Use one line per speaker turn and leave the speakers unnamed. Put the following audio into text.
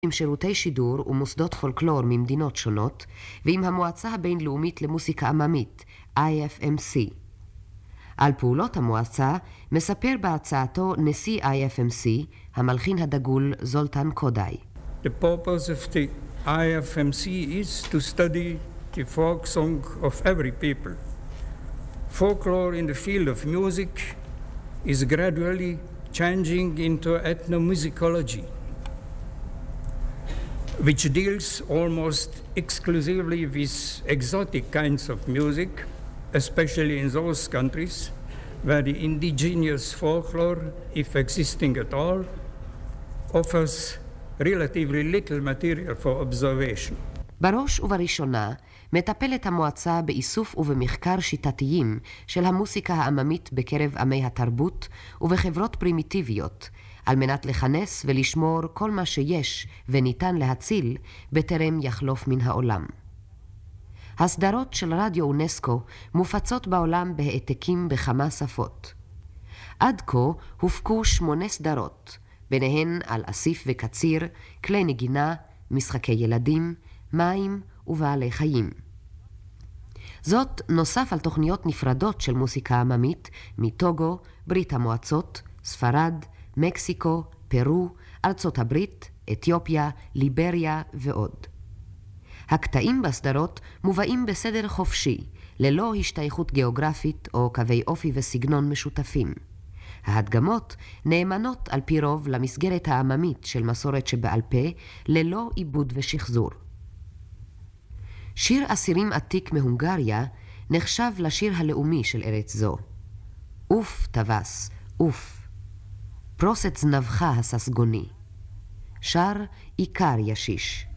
עם שירותי שידור ומוסדות פולקלור ממדינות שונות, ועם המועצה הבינלאומית למוסיקה עממית, IFMC. על פעולות המועצה מספר בהצעתו נשיא IFMC, המלחין הדגול זולטן קודאי.
The purpose of the IFMC is to study the folk song of every people. Folklore in the field of music is gradually changing into ethnomusicology, which deals almost exclusively with exotic kinds of music, especially in those countries where the indigenous folklore, if existing at all, offers relatively little material for observation.
בראש ובראשונה מטפלת המועצה באיסוף ובמחקר שיטתיים של המוסיקה העממית בקרב עמי התרבות ובחברות פרימיטיביות, על מנת לכנס ולשמור כל מה שיש וניתן להציל בטרם יחלוף מן העולם. הסדרות של רדיו אונסקו מופצות בעולם בהעתקים בכמה שפות. עד כה הופקו 8 סדרות, ביניהן על אסיף וקציר, כלי נגינה, משחקי ילדים, מים ובעלי חיים. זאת נוסף על תוכניות נפרדות של מוסיקה עממית מטוגו, ברית המועצות, ספרד, מקסיקו, פרו, ארצות הברית, אתיופיה, ליבריה ועוד. הקטעים בסדרות מובאים בסדר חופשי, ללא השתייכות גיאוגרפית או קווי אופי וסגנון משותפים. ההדגמות נאמנות על פי רוב למסגרת העממית של מסורת שבעל פה, ללא עיבוד ושחזור. שיר אסירים עתיק מהונגריה נחשב לשיר הלאומי של ארץ זו. אוף טווס, אוף. פרוס את זנבך הססגוני. שר עיקר ישיש.